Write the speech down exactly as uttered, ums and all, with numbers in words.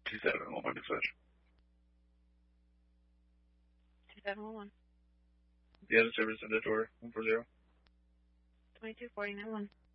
two seven one one dispatch. two seven one one. The other service in the door, one four zero. twenty-two forty-nine one.